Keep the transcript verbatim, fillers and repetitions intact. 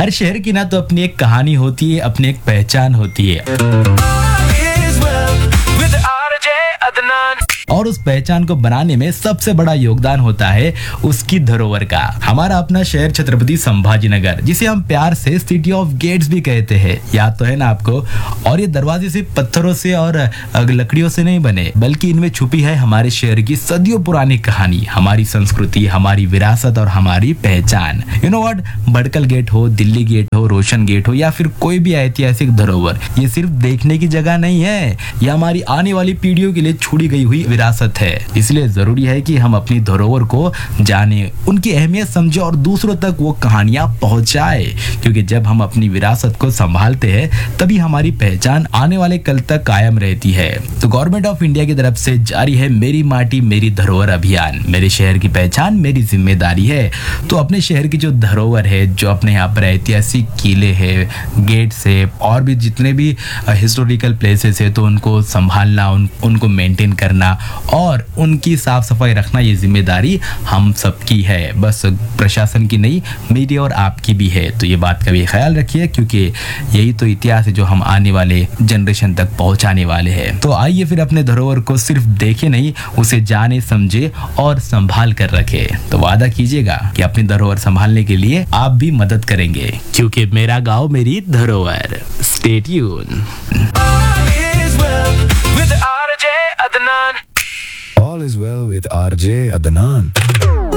हर शहर की ना तो अपनी एक कहानी होती है, अपनी एक पहचान होती है और उस पहचान को बनाने में सबसे बड़ा योगदान होता है उसकी धरोहर का। हमारा अपना शहर छत्रपति संभाजी नगर, जिसे हम प्यार से सिटी ऑफ गेट्स भी कहते हैं, याद तो है ना आपको। और ये दरवाजे सिर्फ पत्थरों से और लकड़ियों से नहीं बने, बल्कि इनमें छुपी है हमारे शहर की सदियों पुरानी कहानी, हमारी संस्कृति, हमारी विरासत और हमारी पहचान। यू नो व्हाट, भड़कल गेट हो, दिल्ली गेट हो, रोशन गेट हो या फिर कोई भी ऐतिहासिक धरोहर, ये सिर्फ देखने की जगह नहीं है, ये हमारी आने वाली पीढ़ियों के लिए छोड़ी गई हुई विरासत है। इसलिए जरूरी है कि हम अपनी धरोहर को जाने, उनकी अहमियत समझे और दूसरों तक वो कहानियां पहुंचाए, क्योंकि जब हम अपनी विरासत को संभालते हैं तभी हमारी पहचान आने वाले कल तक कायम रहती है। तो गवर्नमेंट ऑफ इंडिया की तरफ से जारी है मेरी माटी मेरी धरोहर अभियान। मेरे शहर की पहचान मेरी जिम्मेदारी है। तो अपने शहर की जो धरोहर है, जो अपने यहाँ पर ऐतिहासिक किले है, गेट्स है और भी जितने भी हिस्टोरिकल प्लेसेस है, तो उनको संभालना, उन, उनको मेंटेन करना और उनकी साफ सफाई रखना, ये जिम्मेदारी हम सबकी है, बस प्रशासन की नहीं, मेरी और आपकी भी है। तो ये बात का भी ख्याल रखिए, क्योंकि यही तो इतिहास है जो हम आने वाले जनरेशन तक पहुंचाने वाले हैं। तो आइए फिर अपने धरोहर को सिर्फ देखे नहीं, उसे जाने, समझे और संभाल कर रखे। तो वादा कीजिएगा कि अपनी धरोहर संभालने के लिए आप भी मदद करेंगे, क्योंकि मेरा गाँव मेरी धरोहर। Stay tune. All is well with R J Adnan.